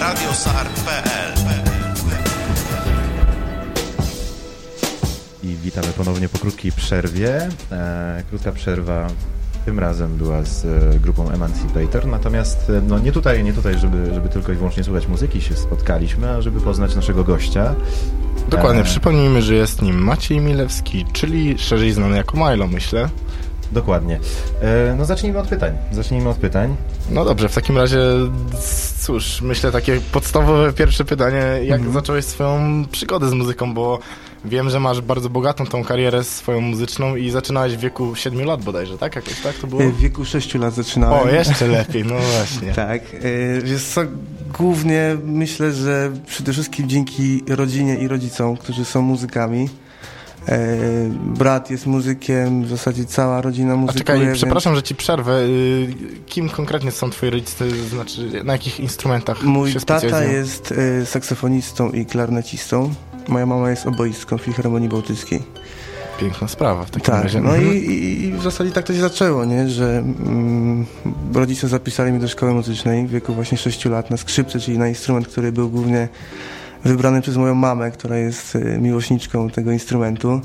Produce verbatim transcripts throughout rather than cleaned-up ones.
radiosar kropka p l. I witamy ponownie po krótkiej przerwie. E, krótka przerwa tym razem była z e, grupą Emancipator, natomiast e, no nie tutaj, nie tutaj, żeby, żeby tylko i wyłącznie słuchać muzyki się spotkaliśmy, a żeby poznać naszego gościa. Dokładnie, e... przypomnijmy, że jest nim Maciej Milewski, czyli szerzej znany jako Milo, myślę. Dokładnie. E, no zacznijmy od pytań. Zacznijmy od pytań. No dobrze, w takim razie cóż, myślę takie podstawowe pierwsze pytanie, jak mhm. zacząłeś swoją przygodę z muzyką, bo wiem, że masz bardzo bogatą tą karierę swoją muzyczną i zaczynałeś w wieku siedmiu lat bodajże, tak? Jakoś tak to było? W wieku sześciu lat zaczynałem. O, jeszcze lepiej, no właśnie. Tak, wiesz co, głównie myślę, że przede wszystkim dzięki rodzinie i rodzicom, którzy są muzykami. Brat jest muzykiem, w zasadzie cała rodzina muzykuje. A czekaj, więc... przepraszam, że ci przerwę. Kim konkretnie są twoi rodzice, znaczy na jakich instrumentach Mój się tata specjalizują? jest saksofonistą i klarnecistą. Moja mama jest oboistką w Filharmonii Bałtyckiej. Piękna sprawa w takim tak, razie. No i, i, i w zasadzie tak to się zaczęło, nie? Że mm, rodzice zapisali mnie do szkoły muzycznej w wieku właśnie sześciu lat na skrzypce, czyli na instrument, który był głównie wybrany przez moją mamę, która jest miłośniczką tego instrumentu.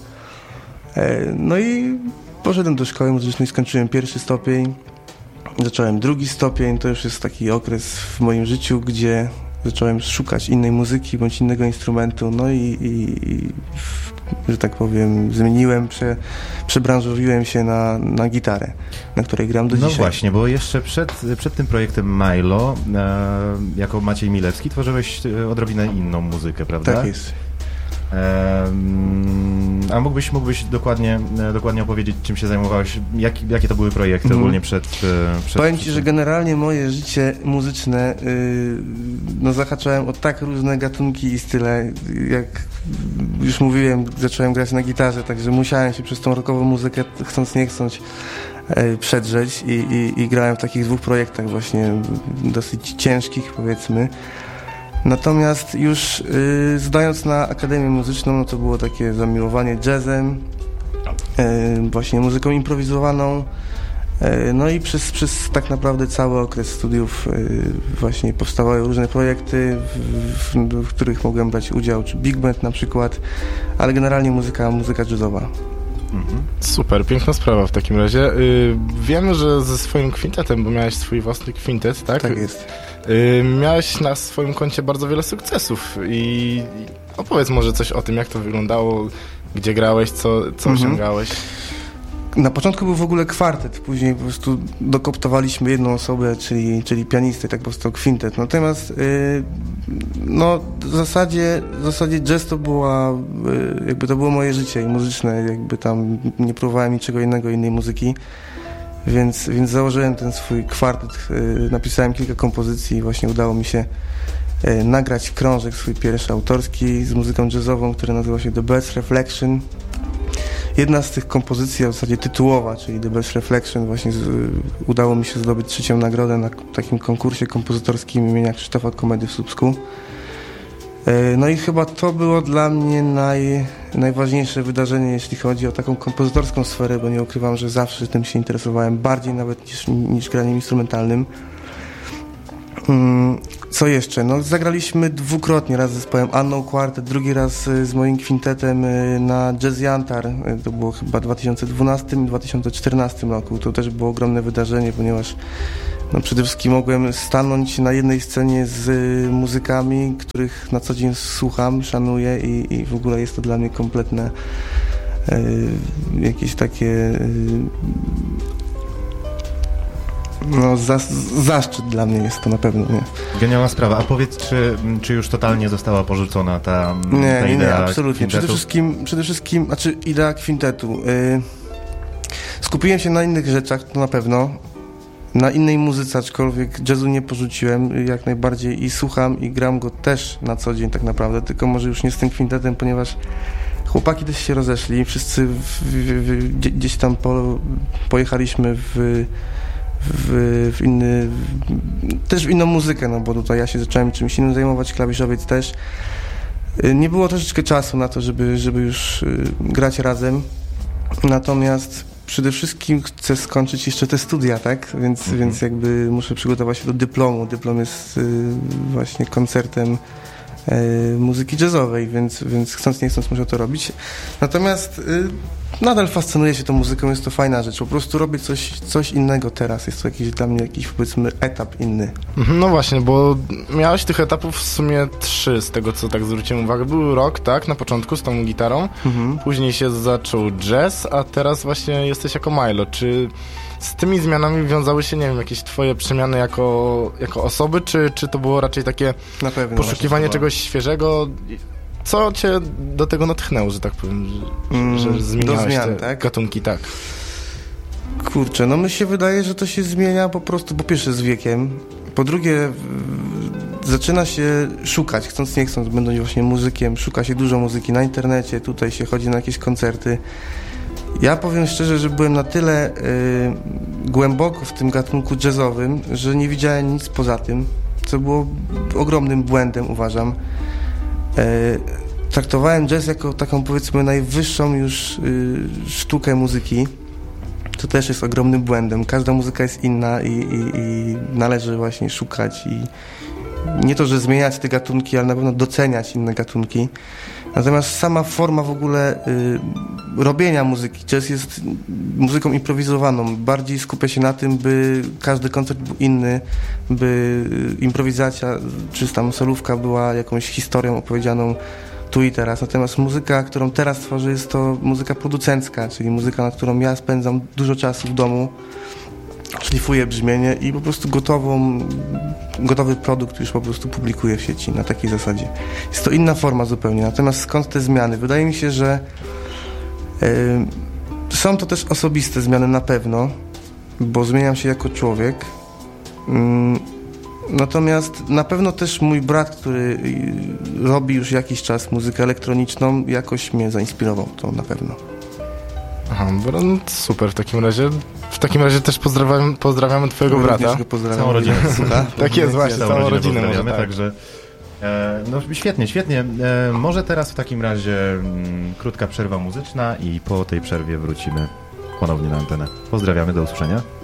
No i poszedłem do szkoły muzycznej, skończyłem pierwszy stopień, zacząłem drugi stopień, to już jest taki okres w moim życiu, gdzie zacząłem szukać innej muzyki bądź innego instrumentu, no i, i, i że tak powiem, zmieniłem, prze, przebranżowiłem się na, na gitarę, na której gram do no dzisiaj. No właśnie, bo jeszcze przed, przed tym projektem Milo, e, jako Maciej Milewski, tworzyłeś odrobinę inną muzykę, prawda? Tak jest. E, a mógłbyś, mógłbyś dokładnie, dokładnie opowiedzieć, czym się zajmowałeś, jak, jakie to były projekty mm. ogólnie przed, przed... Powiem ci, że generalnie moje życie muzyczne yy, no zahaczałem o tak różne gatunki i style, jak już mówiłem, zacząłem grać na gitarze, także musiałem się przez tą rockową muzykę, chcąc nie chcąc, yy, przedrzeć i, i, i grałem w takich dwóch projektach właśnie dosyć ciężkich, powiedzmy. Natomiast już y, zdając na Akademię Muzyczną, no to było takie zamiłowanie jazzem, y, właśnie muzyką improwizowaną, y, no i przez, przez tak naprawdę cały okres studiów y, właśnie powstawały różne projekty, w, w, w których mogłem brać udział, czy big band na przykład, ale generalnie muzyka, muzyka jazzowa. Mhm. Super, piękna sprawa w takim razie. Yy, wiemy, że ze swoim kwintetem, bo miałeś swój własny kwintet, tak? Tak jest. Yy, miałeś na swoim koncie bardzo wiele sukcesów i opowiedz może coś o tym, jak to wyglądało, gdzie grałeś, co, co mhm. osiągałeś. Na początku był w ogóle kwartet, później po prostu dokoptowaliśmy jedną osobę, czyli, czyli pianistę, tak powstał kwintet. Natomiast yy, no w zasadzie, w zasadzie jazz to była, yy, jakby to było moje życie i muzyczne, jakby tam nie próbowałem niczego innego, innej muzyki, więc, więc założyłem ten swój kwartet, yy, napisałem kilka kompozycji i właśnie udało mi się yy, nagrać krążek swój pierwszy autorski z muzyką jazzową, który nazywa się The Best Reflection. Jedna z tych kompozycji, a w zasadzie tytułowa, czyli The Best Reflection, właśnie z, udało mi się zdobyć trzecią nagrodę na takim konkursie kompozytorskim imienia Krzysztofa Komedy w Słupsku. No i chyba to było dla mnie naj, najważniejsze wydarzenie, jeśli chodzi o taką kompozytorską sferę, bo nie ukrywam, że zawsze tym się interesowałem, bardziej nawet niż, niż graniem instrumentalnym. Co jeszcze? No, zagraliśmy dwukrotnie, raz z zespołem Unknown Quartet, drugi raz z moim kwintetem na Jazz Jantar. To było chyba w dwa tysiące dwunastym i dwa tysiące czternastym roku. To też było ogromne wydarzenie, ponieważ no, przede wszystkim mogłem stanąć na jednej scenie z muzykami, których na co dzień słucham, szanuję i, i w ogóle jest to dla mnie kompletne e, jakieś takie... E, No, za, zaszczyt dla mnie jest to na pewno, nie? Genialna sprawa. A powiedz, czy, czy już totalnie została porzucona ta, nie, ta nie, idea nie, absolutnie. kwintetu? Przede wszystkim, przede wszystkim, znaczy idea kwintetu. Yy, skupiłem się na innych rzeczach, to na pewno. Na innej muzyce, aczkolwiek jazzu nie porzuciłem jak najbardziej i słucham i gram go też na co dzień tak naprawdę, tylko może już nie z tym kwintetem, ponieważ chłopaki też się rozeszli. Wszyscy w, w, w, gdzieś tam po, pojechaliśmy w W, w inny, w, też w inną muzykę, no bo tutaj ja się zacząłem czymś innym zajmować, klawiszowiec też. Nie było troszeczkę czasu na to, żeby, żeby już grać razem, natomiast przede wszystkim chcę skończyć jeszcze te studia, tak? Więc, mhm. więc jakby muszę przygotować się do dyplomu. Dyplom jest y, właśnie koncertem y, muzyki jazzowej, więc, więc chcąc nie chcąc muszę to robić. Natomiast y, nadal fascynuję się tą muzyką, jest to fajna rzecz. Po prostu robię coś, coś innego teraz. Jest to jakiś dla mnie jakiś, powiedzmy, etap inny. No właśnie, bo miałeś tych etapów w sumie trzy, z tego co tak zwróciłem uwagę. Był rock, tak, na początku z tą gitarą, mhm. później się zaczął jazz, a teraz właśnie jesteś jako Milo. Czy z tymi zmianami wiązały się, nie wiem, jakieś twoje przemiany jako, jako osoby, czy, czy to było raczej takie na pewno poszukiwanie czegoś świeżego? Co cię do tego natchnęło, że tak powiem, że, mm, że zmieniałeś zmian, te tak? gatunki, tak? Kurczę, no mi się wydaje, że to się zmienia po prostu, po pierwsze z wiekiem, po drugie zaczyna się szukać, chcąc nie chcąc, będąc właśnie muzykiem, szuka się dużo muzyki na internecie, tutaj się chodzi na jakieś koncerty. Ja powiem szczerze, że byłem na tyle y, głęboko w tym gatunku jazzowym, że nie widziałem nic poza tym, co było ogromnym błędem, uważam. Y, traktowałem jazz jako taką, powiedzmy, najwyższą już y, sztukę muzyki. To też jest ogromnym błędem. Każda muzyka jest inna i, i, i należy właśnie szukać i nie to, że zmieniać te gatunki, ale na pewno doceniać inne gatunki. Natomiast sama forma w ogóle y, robienia muzyki, jazz jest muzyką improwizowaną. Bardziej skupia się na tym, by każdy koncert był inny, by improwizacja czy tam solówka była jakąś historią opowiedzianą tu i teraz. Natomiast muzyka, którą teraz tworzę, jest to muzyka producencka, czyli muzyka, nad którą ja spędzam dużo czasu w domu, szlifuję brzmienie i po prostu gotową, gotowy produkt już po prostu publikuję w sieci na takiej zasadzie. Jest to inna forma zupełnie. Natomiast skąd te zmiany? Wydaje mi się, że yy, są to też osobiste zmiany na pewno, bo zmieniam się jako człowiek. Yy, Natomiast na pewno też mój brat, który robi już jakiś czas muzykę elektroniczną, jakoś mnie zainspirował, to na pewno. Aha, no super w takim razie. W takim razie też pozdrawiam, pozdrawiamy twojego brata. Pozdrawiam. Całą rodzinę. Tak jest, właśnie, całą, całą rodzinę. Pozdrawiamy, tak. Także e, no świetnie, świetnie. E, może teraz w takim razie m, krótka przerwa muzyczna i po tej przerwie wrócimy ponownie na antenę. Pozdrawiamy, do usłyszenia.